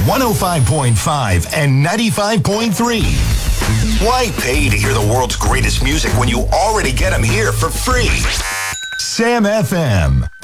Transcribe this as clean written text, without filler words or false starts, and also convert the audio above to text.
105.5 and 95.3. Why pay to hear the world's greatest music when you already get them here for free? Sam FM.